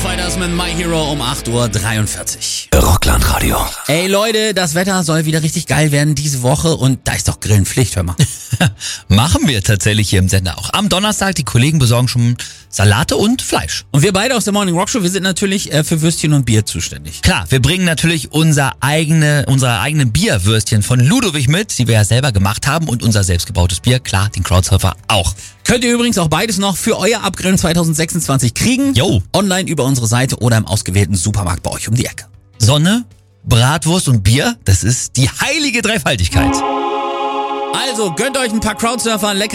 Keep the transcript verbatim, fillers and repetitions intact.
Fighters mit My Hero um acht Uhr dreiundvierzig. Rockland Radio. Ey Leute, das Wetter soll wieder richtig geil werden diese Woche und da ist doch Grillenpflicht, hör mal. Machen wir tatsächlich hier im Sender auch. Am Donnerstag, die Kollegen besorgen schon Salate und Fleisch. Und wir beide aus der Morning Rock Show, wir sind natürlich äh, für Würstchen und Bier zuständig. Klar, wir bringen natürlich unser eigene, unsere eigenen Bierwürstchen von Ludwig mit, die wir ja selber gemacht haben, und unser selbstgebrautes Bier, klar, den Crowdsurfer auch. Könnt ihr übrigens auch beides noch für euer Abgrillen zwanzig sechsundzwanzig kriegen. Jo. Online über unsere Seite oder im ausgewählten Supermarkt bei euch um die Ecke. Sonne, Bratwurst und Bier, das ist die heilige Dreifaltigkeit. Also gönnt euch ein paar Crowdsurfer, lecker